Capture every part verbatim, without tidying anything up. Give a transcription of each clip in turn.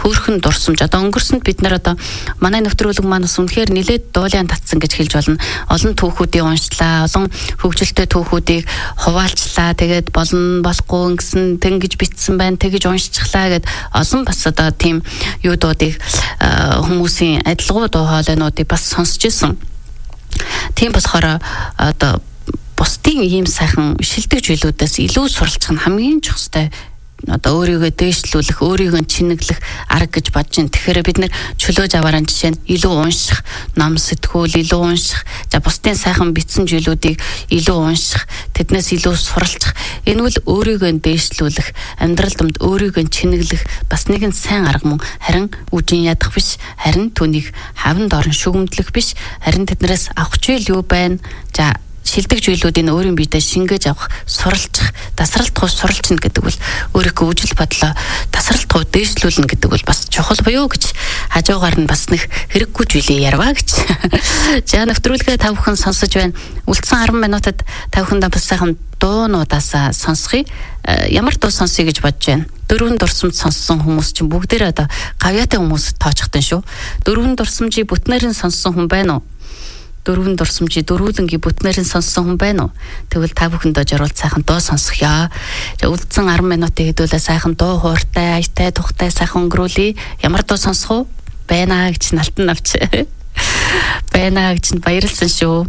хөөрхөн дурсамж. Одоо өнгөрсөнд бид нар одоо манай нэвтрүүлэг манаас үнэхээр нэлээд дуулаан татсан гэж хэлж болно. Олон түүхүүдийг уншлаа, олон хөгжилтэй түүхүүдийг хуваалцлаа. Тэгээд болно болохгүй гэсэн тэнгиж битсэн байна, тэгж уншчихлаа гэд олон бас одоо тийм юудуудыг хүмүүсийн адилгуу дуу хоолойнуудыг бас сонсч ирсэн. Тийм болохоор одоо бусдын ийм сайхан шилдэг зүйлүүдээс илүү суралцах нь хамгийн чухалтай. Одоо өөрийгөө дээшлүүлэх, өөрийгөө чинэглэх арга гэж бодож байна. Тэгэхээр бид нэр чөлөөж авааран жишээ нь илүү унших, ном сэтгүүл илүү унших, за бусдын сайхан бичсэн зүйлүүдийг илүү унших, тэднээс илүү суралцах. Энэ бол өөрийгөө дээшлүүлэх, амьдрал донд өөрийгөө чинэглэх бас нэгэн сайн арга мөн. Харин үжин ядах биш, харин түүнийг хавн дорн шүгэмдлэх биш, харин тэднээс авах зүйл юу байна? За шилдэг зүйлүүдийн өөрийн биедээ шингээж авах, суралцах, тасралтгүй суралцна гэдэг бол өөрийнхөө үжил бодлоо тасралтгүй дээшлүүлнэ гэдэг бол бас чухал буюу гэж хажуугаар нь бас нэг хэрэггүй зүйлээ ярваа гэж. За нэвтрүүлгээ та бүхэн сонсож байна. Үлдсэн арван минутад та бүхэндээ бас сайхан дуунуудаас сонсхий. Ямар дуу сонсъё гэж бодож байна. Дөрвөн дурсамж сонссон хүмүүс чинь бүгдээрээ одоо гавьяатай хүмүүс тоочхтан шүү. Дөрвөн дурсамжийг бүтнээр нь сонссон хүн байна уу? Дөрвөн дурсамжийг дөрвөлөнгийн бүтнээр нь сонссон хүн байна уу? Тэгвэл та бүхэндээ жаргал сайхан дуу сонсгоё. Үлдсэн арван минутыг хэдүүлээ сайхан дуу хууртай, аятай, тухтай сайхан өнгөрүүлье. Ямар дуу сонсох уу? Байна гэж налтан авч. Байна гэж баярлсан шүү.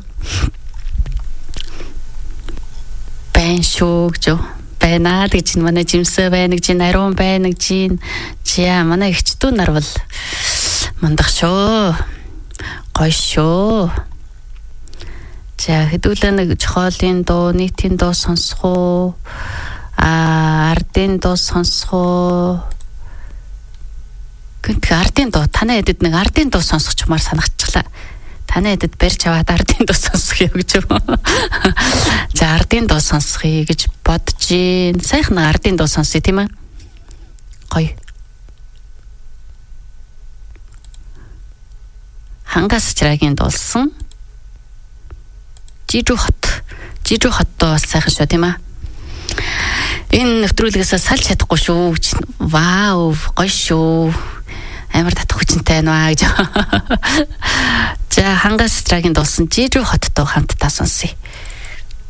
Байна шүү гэж. Байна гэж манай жимсээ байна гэж, ариун байна гэж. За манай ихчдүү нар бол мандах шүү. Гоё шүү. За хэдүүлээ нэг чохолын дуу, нийтийн дуу сонсох уу? Аа, ардын дуу сонсох уу? Гэнт ардын дуу, танай эдэд нэг ардын дуу сонсохчмаар санагчлаа. Танай эдэд барьж аваад ардын дуу сонсох юм гэж юм. За ардын дуу сонсхий гэж бодож гин. Сайхан ардын дуу сонсъё тийм ээ. Гоё. Хангас чирагийн дуулсан. Жижиг хот. Жижиг хот доо бас сайхан шүү тийм ээ. Энэ нэвтрүүлгээс салж чадахгүй шүү. Вау, гоё шүү. Амар татах хүчтэй байна гэж. За хангас чирагийн дуулсан жижиг хот доо хамтдаа сонсъё.